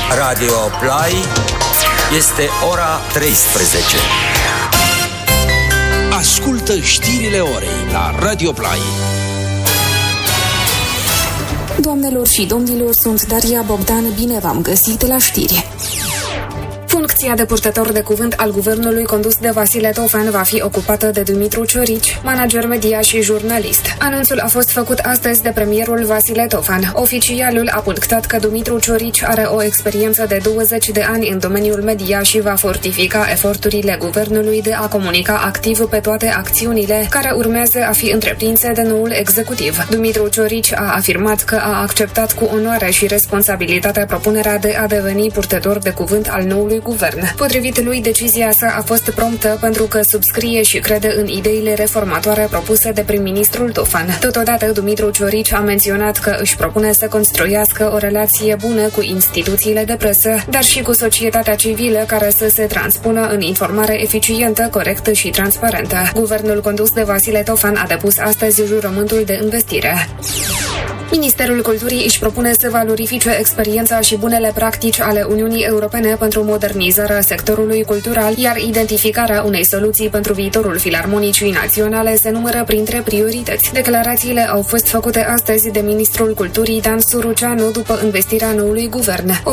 Radio Play, este ora 13. Ascultă știrile orei la Radio Play. Doamnelor și domnilor, sunt Daria Bogdan, bine v-am găsit la știri. Funcția de purtător de cuvânt al guvernului condus de Vasile Tofan va fi ocupată de Dumitru Ciorici, manager media și jurnalist. Anunțul a fost făcut astăzi de premierul Vasile Tofan. Oficialul a punctat că Dumitru Ciorici are o experiență de 20 de ani în domeniul media și va fortifica eforturile guvernului de a comunica activ pe toate acțiunile care urmează a fi întreprinse de noul executiv. Dumitru Ciorici a afirmat că a acceptat cu onoare și responsabilitate propunerea de a deveni purtător de cuvânt al noului guvern. Potrivit lui, decizia sa a fost promptă pentru că subscrie și crede în ideile reformatoare propuse de prim-ministrul Tofan. Totodată, Dumitru Ciorici a menționat că își propune să construiască o relație bună cu instituțiile de presă, dar și cu societatea civilă care să se transpună în informare eficientă, corectă și transparentă. Guvernul condus de Vasile Tofan a depus astăzi jurământul de investire. Ministerul Culturii își propune să valorifice experiența și bunele practici ale Uniunii Europene pentru modernizarea sectorului cultural, iar identificarea unei soluții pentru viitorul Filarmonicii Naționale se numără printre priorități. Declarațiile au fost făcute astăzi de ministrul Culturii Dan Suruceanu după investirea noului guvern.